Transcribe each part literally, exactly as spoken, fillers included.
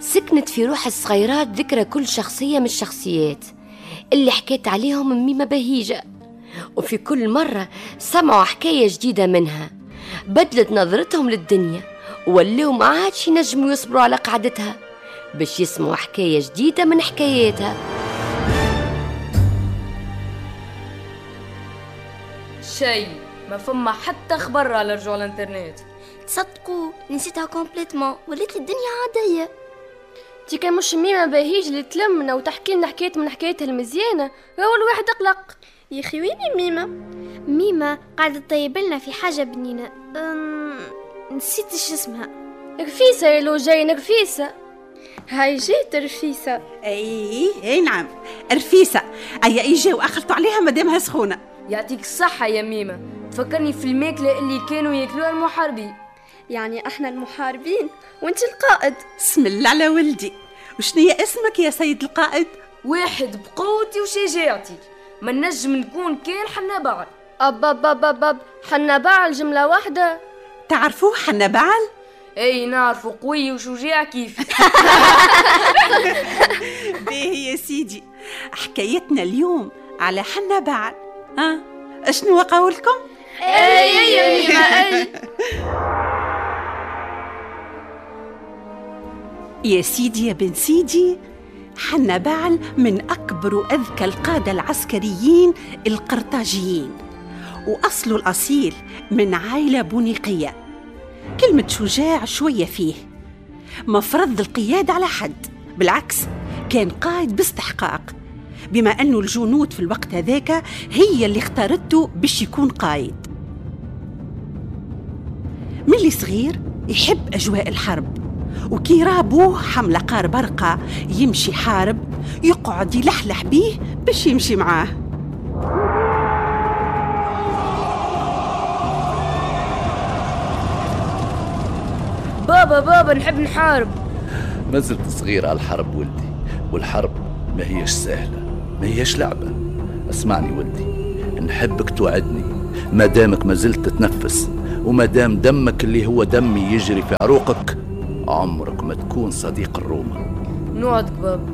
سكنت في روح الصغيرات ذكرى كل شخصية من الشخصيات اللي حكيت عليهم ميمة بهيجة، وفي كل مرة سمعوا حكاية جديدة منها بدلت نظرتهم للدنيا، وولوا ما عادش ينجموا يصبروا على قعدتها باش يسمعوا حكاية جديدة من حكاياتها. شيء ما فما حتى خبر على رجوع الانترنت. تصدقوا نسيتها كومبليتمون، وليت الدنيا عادية. تي كان مش ميمة بهيج اللي تلمنا وتحكي لنا حكاية من حكايتها المزيانة، اول واحد اقلق. يا اخي وين ميمة؟ ميمة قاعدة تطيب لنا في حاجة بنينة، أم... نسيت ايش اسمها. رفيسة يا لو جاين رفيسة. هاي جيت رفيسة. اي اي نعم رفيسة، اي اجا واخلطوا عليها مادامها سخونة. يعطيك الصحة يا ميمة، تفكرني في الماكلة اللي كانوا ياكلوها المحاربين. يعني احنا المحاربين وانت القائد. بسم الله على ولدي، وشنية اسمك يا سيد القائد؟ واحد بقوتي وشجاعتي ما نجم نكون كان حنا بعل. أب أب أب أب أب حنا بعل جملة واحدة. تعرفوه حنا بعل؟ اي نعرفه، قوي وشجاع كيف. باهي يا سيدي، حكايتنا اليوم على حنا بعل. ها اشنو قولكم؟ اي اي اي اي. يا سيدي يا بن سيدي، حنا بعل من أكبر وأذكى القادة العسكريين القرطاجيين، وأصله الأصيل من عائلة بونيقية. كلمة شجاع شوية فيه، ما فرض القيادة على حد، بالعكس كان قائد باستحقاق، بما أنه الجنود في الوقت هذاك هي اللي اختارته باش يكون قائد. من اللي صغير يحب أجواء الحرب، وكي رابوه حملة قار برقة يمشي حارب يقعد يلحلح بيه باش يمشي معاه. بابا بابا نحب نحارب. ما زلت صغير على الحرب ولدي، والحرب ما هيش سهلة، ما هيش لعبة. اسمعني ولدي، نحبك توعدني ما دامك ما زلت تتنفس، وما دام دمك اللي هو دمي يجري في عروقك، عمرك ما تكون صديق الروما. نوعدك بابا.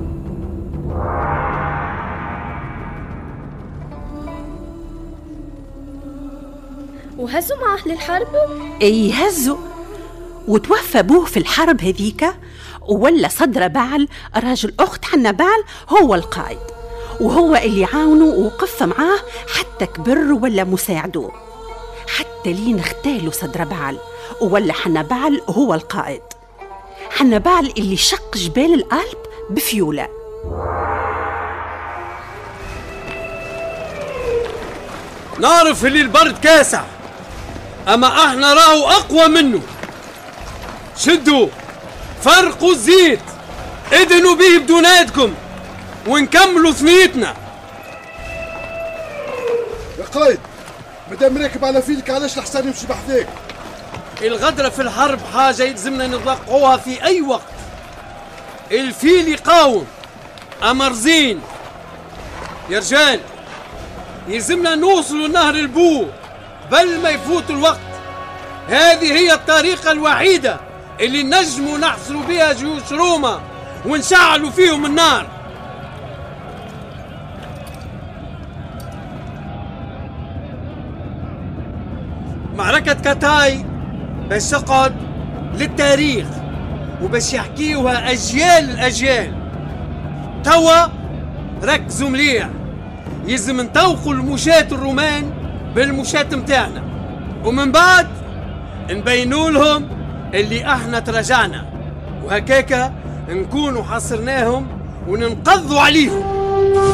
وهزوا معه للحرب؟ اي هزوا، وتوفى ابوه في الحرب هذيك، وولا صدر بعل راجل اخت حنا بعل هو القائد، وهو اللي عاونه ووقف معاه حتى كبر ولا مساعده، حتى لين اغتالوا صدر بعل وولا حنا بعل هو القائد. حنا بعل اللي شق جبال الألب بفيولة. نعرف اللي البرد كاسع، أما احنا راهو أقوى منه. شدوا فرقوا الزيت، ادهنوا به بدوناتكم ونكملوا ثنيتنا. يا قائد، مدام راكب على فيلك علاش الحصان يمشي بحذاك؟ الغدرة في الحرب حاجة يلزمنا نطلقوها في أي وقت. الفيل يقاوم أما رزين. يا رجال يلزمنا نوصلوا نهر البو بل ما يفوت الوقت. هذه هي الطريقة الوحيدة اللي نجموا نحصروا بها جيوش روما ونشعلوا فيهم النار. معركة كاتاي باش تقعد للتاريخ وباش يحكيوها أجيال الأجيال. توا ركزوا مليح، يلزم نطوقوا المشاة الرومان بالمشاة متاعنا، ومن بعد نبينوا لهم اللي احنا تراجعنا، وهكاكا نكونوا حصرناهم وننقضوا عليهم.